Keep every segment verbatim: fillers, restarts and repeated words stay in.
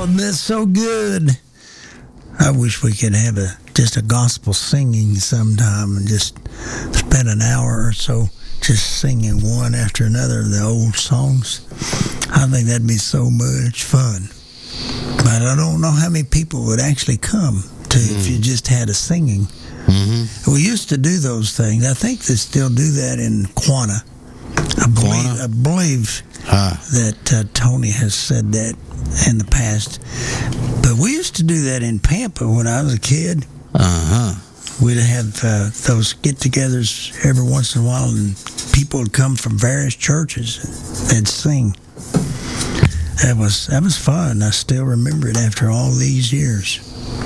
Oh, that's so good. I wish we could have a just a gospel singing sometime and just spend an hour or so just singing one after another of the old songs. I think that'd be so much fun. But I don't know how many people would actually come to mm. if you just had a singing. Mm-hmm. We used to do those things. I think they still do that in Quanah. I believe, Quanah? I believe huh. that uh, Tony has said that in the past. But we used to do that in Pampa when I was a kid. Uh-huh. We'd have uh, those get-togethers every once in a while, and people would come from various churches. They'd sing. That was that was fun. I still remember it after all these years.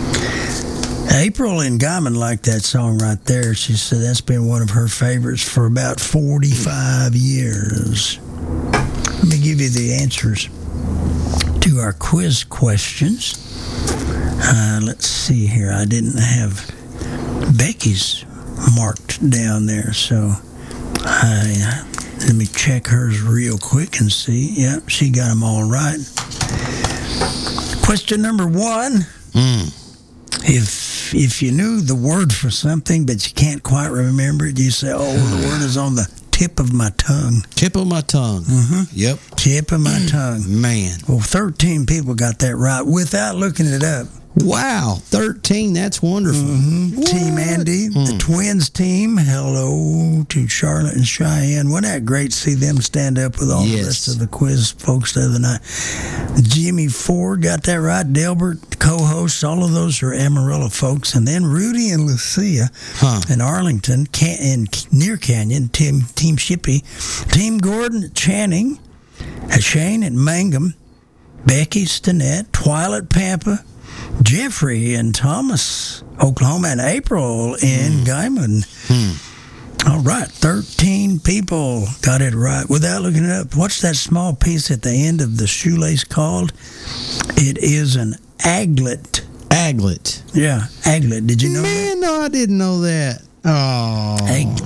April in Guyman liked that song right there. She said that's been one of her favorites for about forty-five years. Let me give you the answers to our quiz questions. Uh, let's see here. I didn't have Becky's marked down there, so I, let me check hers real quick and see. Yep, she got them all right. Question number one. Mm. If if you knew the word for something but you can't quite remember it, you say, oh, the word is on the tip of my tongue. Tip of my tongue. Mm-hmm. Yep. Tip of my tongue. Man. Well, thirteen people got that right without looking it up. Wow, thirteen, that's wonderful. Mm-hmm. Team Andy, mm. the Twins team, hello to Charlotte and Cheyenne. Wasn't that great to see them stand up with all yes. the rest of the quiz folks the other night? Jimmy Ford got that right. Delbert, co-hosts, all of those are Amarillo folks. And then Rudy and Lucia huh. in Arlington, Can- in near Canyon, Team, team Shippey, Team Gordon, Channing, Shane at Mangum, Becky Stinnett, Twilit Pampa, Jeffrey and Thomas, Oklahoma, and April in mm. Guyman. Hmm. All right, thirteen people got it right without looking it up. What's that small piece at the end of the shoelace called? It is an aglet. Aglet. Yeah, aglet. Did you know Man, that? no, I didn't know that. Oh. Ag-